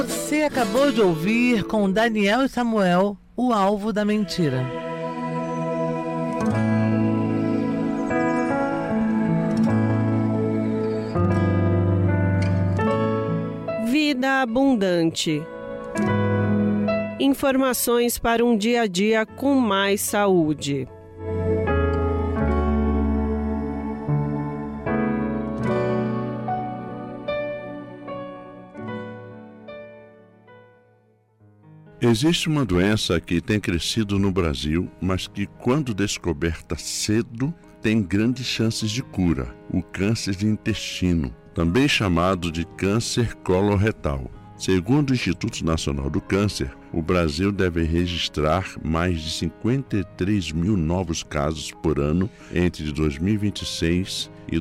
Você acabou de ouvir com Daniel e Samuel, O Alvo da Mentira. Vida abundante. Informações para um dia a dia com mais saúde. Existe uma doença que tem crescido no Brasil, mas que, quando descoberta cedo, tem grandes chances de cura: o câncer de intestino, também chamado de câncer coloretal. Segundo o Instituto Nacional do Câncer, o Brasil deve registrar mais de 53 mil novos casos por ano entre 2026 e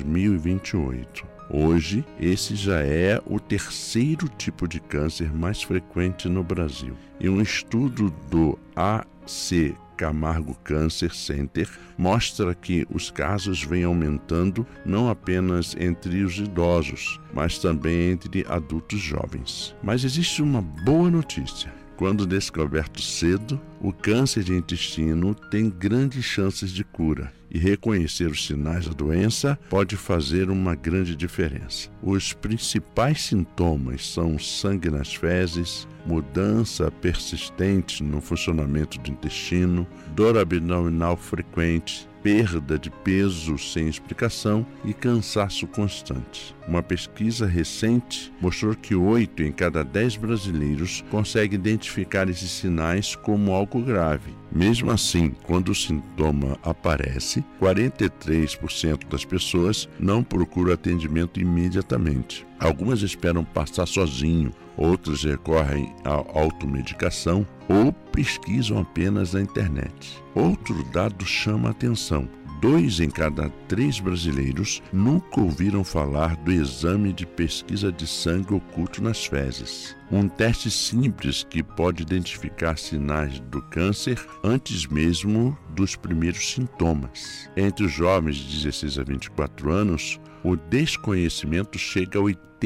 2028. Hoje, esse já é o terceiro tipo de câncer mais frequente no Brasil. E um estudo do AC Camargo Cancer Center mostra que os casos vêm aumentando não apenas entre os idosos, mas também entre adultos jovens. Mas existe uma boa notícia. Quando descoberto cedo, o câncer de intestino tem grandes chances de cura, e reconhecer os sinais da doença pode fazer uma grande diferença. Os principais sintomas são sangue nas fezes, mudança persistente no funcionamento do intestino, dor abdominal frequente, perda de peso sem explicação e cansaço constante. Uma pesquisa recente mostrou que 8 em cada 10 brasileiros conseguem identificar esses sinais como algo grave. Mesmo assim, quando o sintoma aparece, 43% das pessoas não procuram atendimento imediatamente. Algumas esperam passar sozinho, outras recorrem à automedicação ou pesquisam apenas na internet. Outro dado chama a atenção: 2 em cada 3 brasileiros nunca ouviram falar do exame de pesquisa de sangue oculto nas fezes. Um teste simples que pode identificar sinais do câncer antes mesmo dos primeiros sintomas. Entre os jovens de 16 a 24 anos, o desconhecimento chega a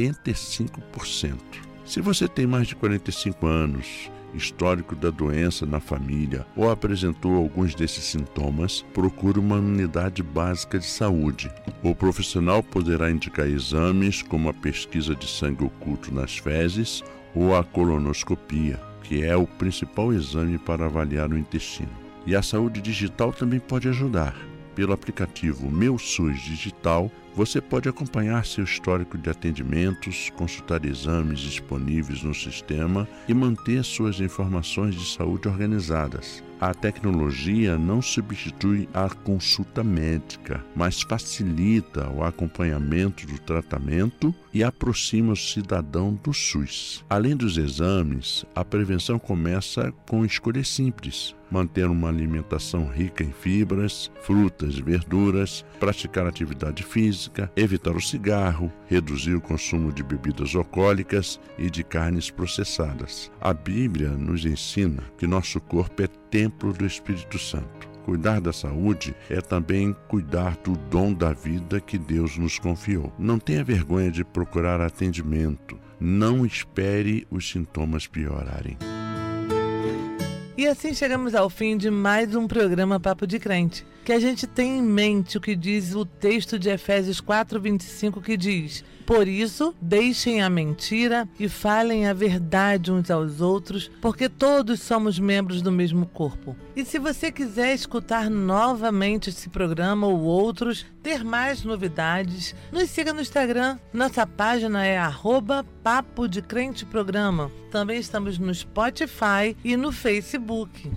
85%. Se você tem mais de 45 anos, histórico da doença na família ou apresentou alguns desses sintomas, procure uma unidade básica de saúde. O profissional poderá indicar exames como a pesquisa de sangue oculto nas fezes ou a colonoscopia, que é o principal exame para avaliar o intestino. E a saúde digital também pode ajudar. Pelo aplicativo Meu SUS Digital, você pode acompanhar seu histórico de atendimentos, consultar exames disponíveis no sistema e manter suas informações de saúde organizadas. A tecnologia não substitui a consulta médica, mas facilita o acompanhamento do tratamento e aproxima o cidadão do SUS. Além dos exames, a prevenção começa com escolhas simples: manter uma alimentação rica em fibras, frutas e verduras, praticar atividade física, evitar o cigarro, reduzir o consumo de bebidas alcoólicas e de carnes processadas. A Bíblia nos ensina que nosso corpo é templo do Espírito Santo. Cuidar da saúde é também cuidar do dom da vida que Deus nos confiou. Não tenha vergonha de procurar atendimento. Não espere os sintomas piorarem. E assim chegamos ao fim de mais um programa Papo de Crente. Que a gente tenha em mente o que diz o texto de Efésios 4:25, que diz: por isso, deixem a mentira e falem a verdade uns aos outros, porque todos somos membros do mesmo corpo. E se você quiser escutar novamente esse programa ou outros, ter mais novidades, nos siga no Instagram. Nossa página é @Papo de Crente Programa. Também estamos no Spotify e no Facebook.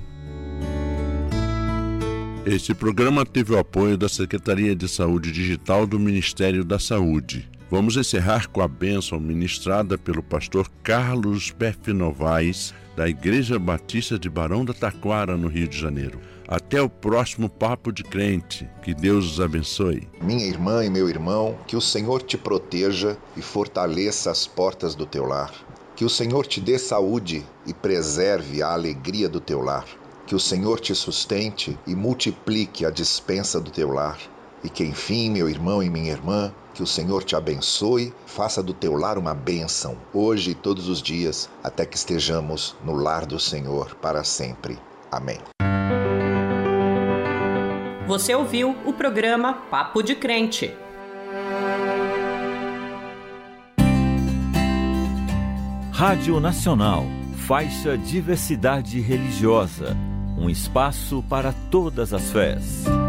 Este programa teve o apoio da Secretaria de Saúde Digital do Ministério da Saúde. Vamos encerrar com a bênção ministrada pelo pastor Carlos Beff Novaes, da Igreja Batista de Barão da Taquara, no Rio de Janeiro. Até o próximo Papo de Crente. Que Deus os abençoe. Minha irmã e meu irmão, que o Senhor te proteja e fortaleça as portas do teu lar. Que o Senhor te dê saúde e preserve a alegria do teu lar. Que o Senhor te sustente e multiplique a despensa do teu lar. E que, enfim, meu irmão e minha irmã, que o Senhor te abençoe, faça do teu lar uma bênção, hoje e todos os dias, até que estejamos no lar do Senhor para sempre. Amém. Você ouviu o programa Papo de Crente. Rádio Nacional, faixa Diversidade Religiosa, um espaço para todas as fés.